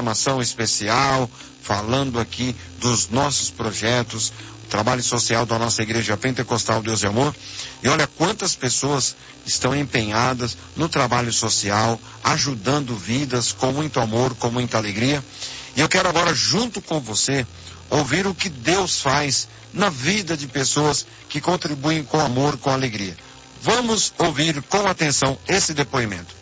programação especial, falando aqui dos nossos projetos, o trabalho social da nossa Igreja Pentecostal Deus e Amor. E olha quantas pessoas estão empenhadas no trabalho social, ajudando vidas com muito amor, com muita alegria. E eu quero agora, junto com você, ouvir o que Deus faz na vida de pessoas que contribuem com amor, com alegria. Vamos ouvir com atenção esse depoimento.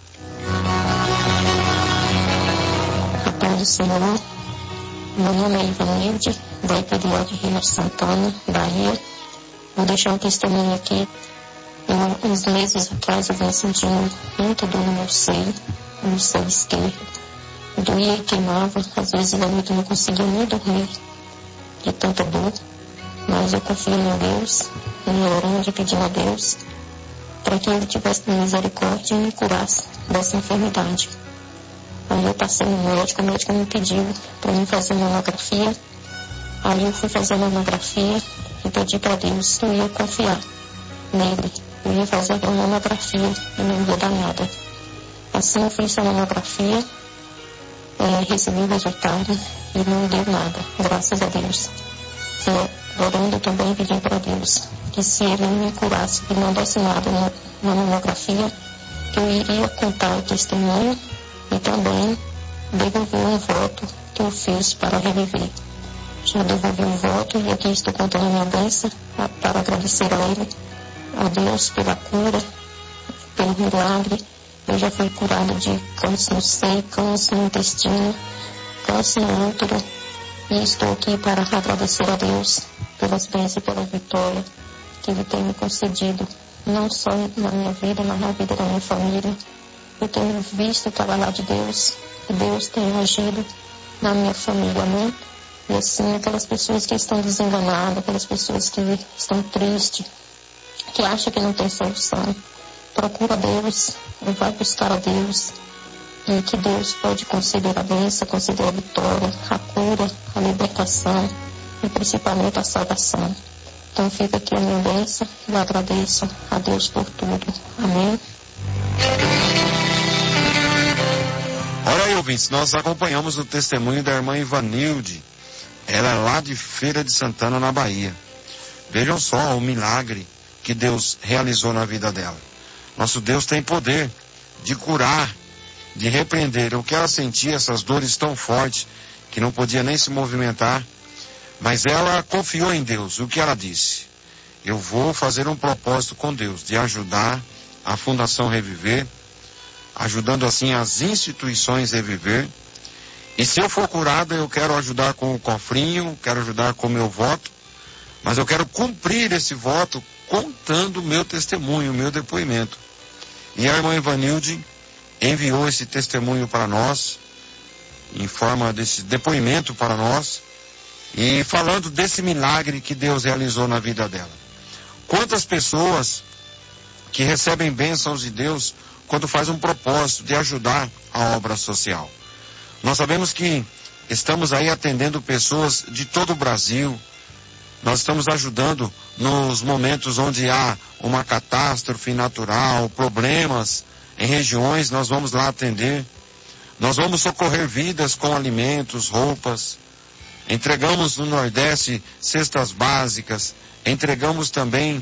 A paz do Senhor, meu nome é Ivanilde, da IPDO de Rio de Santana, Bahia. Vou deixar um testemunho aqui. Uns meses atrás eu venho sentindo muita dor no meu seio esquerdo. Doía e queimava, às vezes à noite eu não conseguia nem dormir de tanta dor. Mas eu confio em Deus, me orando e pedindo a Deus para que Ele tivesse misericórdia e me curasse dessa enfermidade. Aí eu passei no médico, o médico me pediu para mim fazer mamografia. Aí eu fui fazer a mamografia e pedi para Deus que eu ia confiar nele. Eu ia fazer a mamografia e não ia dar nada. Assim eu fiz a mamografia, recebi o resultado e não deu nada, graças a Deus. Orando também, pedindo para Deus que se Ele me curasse e não desse nada na mamografia, que eu iria contar o testemunho e também devolver um voto que eu fiz para reviver. Já devolvi o voto e aqui estou contando a minha bênção para agradecer a Ele, a Deus pela cura, pelo milagre. Eu já fui curada de câncer no seio, câncer no intestino, câncer no útero. E estou aqui para agradecer a Deus pelas bênçãos e pela vitória que Ele tem me concedido, não só na minha vida, mas na vida da minha família. Eu tenho visto o trabalho de Deus, e Deus tem agido na minha família, amém? E assim, aquelas pessoas que estão desenganadas, aquelas pessoas que estão tristes, que acham que não tem solução, procura Deus, vai buscar a Deus, e que Deus pode conceder a bênção, conceder a vitória, a cura, a libertação e principalmente a salvação. Então fica aqui a minha bênção e eu agradeço a Deus por tudo. Amém? Olha aí, ouvintes, nós acompanhamos o testemunho da irmã Ivanilde. Ela é lá de Feira de Santana, na Bahia. Vejam só o milagre que Deus realizou na vida dela. Nosso Deus tem poder de curar, de repreender o que ela sentia, essas dores tão fortes, que não podia nem se movimentar, mas ela confiou em Deus. O que ela disse? Eu vou fazer um propósito com Deus, de ajudar a Fundação Reviver, ajudando assim as instituições Reviver, e se eu for curada, eu quero ajudar com o cofrinho, quero ajudar com o meu voto, mas eu quero cumprir esse voto contando o meu testemunho, o meu depoimento. E a irmã Ivanilde enviou esse testemunho para nós, em forma desse depoimento para nós, e falando desse milagre que Deus realizou na vida dela. Quantas pessoas que recebem bênçãos de Deus quando faz um propósito de ajudar a obra social. Nós sabemos que estamos aí atendendo pessoas de todo o Brasil. Nós estamos ajudando nos momentos onde há uma catástrofe natural, problemas em regiões, nós vamos lá atender. Nós vamos socorrer vidas com alimentos, roupas. Entregamos no Nordeste cestas básicas. Entregamos também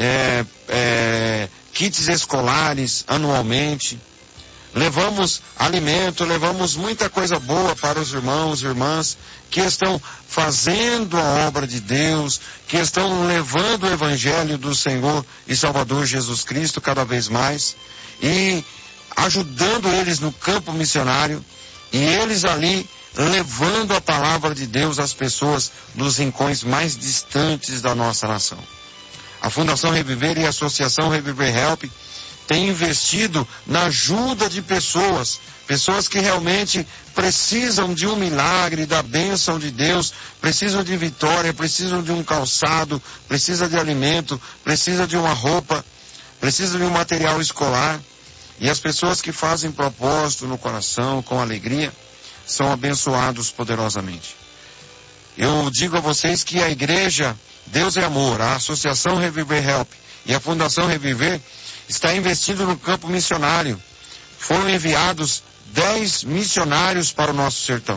kits escolares anualmente. Levamos alimento, levamos muita coisa boa para os irmãos e irmãs que estão fazendo a obra de Deus, que estão levando o Evangelho do Senhor e Salvador Jesus Cristo cada vez mais e ajudando eles no campo missionário e eles ali levando a palavra de Deus às pessoas nos rincões mais distantes da nossa nação. A Fundação Reviver e a Associação Reviver Help têm investido na ajuda de pessoas que realmente precisam de um milagre, da bênção de Deus, precisam de vitória, precisam de um calçado, precisam de alimento, precisam de uma roupa, precisam de um material escolar. E as pessoas que fazem propósito no coração, com alegria, são abençoados poderosamente. Eu digo a vocês que a igreja Deus é Amor, a Associação Reviver Help e a Fundação Reviver está investindo no campo missionário. Foram enviados 10 missionários para o nosso sertão.